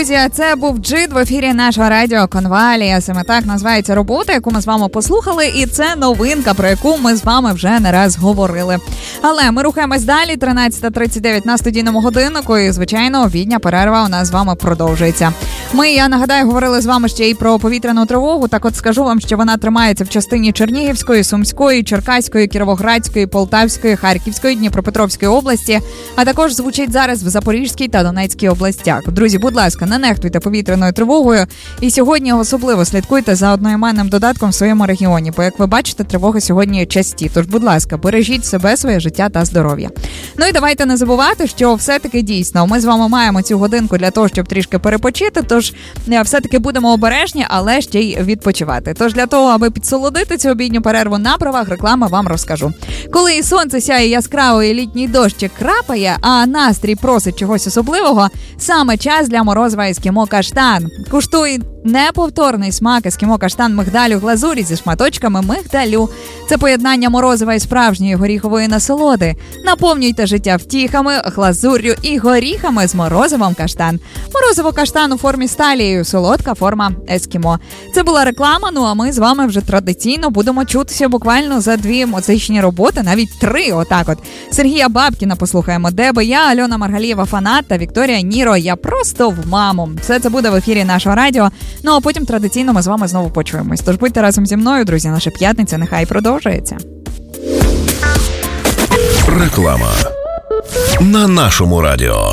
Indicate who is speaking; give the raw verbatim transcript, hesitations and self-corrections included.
Speaker 1: Друзі, це був Джид в ефірі нашого радіо Конвалія. Саме так називається робота, яку ми з вами послухали, і це новинка, про яку ми з вами вже не раз говорили. Але ми рухаємось далі, тринадцята тридцять дев'ять на студійному годиннику, і, звичайно, обідня перерва у нас з вами продовжується. Ми, я нагадаю, говорили з вами ще й про повітряну тривогу, так от скажу вам, що вона тримається в частині Чернігівської, Сумської, Черкаської, Кіровоградської, Полтавської, Харківської, Дніпропетровської області, а також звучить зараз в Запорізькій та Донецькій областях. Друзі, будь ласка, не нехтуйте повітряною тривогою і сьогодні особливо слідкуйте за одноіменним додатком в своєму регіоні, бо, як ви бачите, тривоги сьогодні часті. Тож, будь ласка, бережіть себе, своє життя та здоров'я. Ну і давайте не забувати, що все-таки дійсно ми з вами маємо цю годинку для того, щоб трішки перепочити, тож все-таки будемо обережні, але ще й відпочивати. Тож для того, аби підсолодити цю обідню перерву на правах реклами, вам розкажу. Коли і сонце сяє яскраво, і літній дощик крапає, а настрій просить чогось особливого, саме час для морозива ескімо каштан. Куштуй неповторний смак ескімо каштан мигдалю глазурі зі шматочками мигдалю. Це поєднання морозива і справжньої горіхової насолоди. Наповнюйте життя втіхами, глазур'ю і горіхами з морозивом каштан. Морозиво каштан у формі сталією, солодка форма ескімо. Це була реклама, ну а ми з вами вже традиційно будемо чутися буквально за дві музичні роботи, навіть три, отак от. Сергія Бабкіна послухаємо, де би я, Альона Маргалієва фанат та Вікторія Ніро, я просто в маму. Все це буде в ефірі нашого радіо. Ну а потім традиційно ми з вами знову почуємось. Тож будьте разом зі мною, друзі, наша п'ятниця нехай продовжується.
Speaker 2: Реклама на нашому радіо.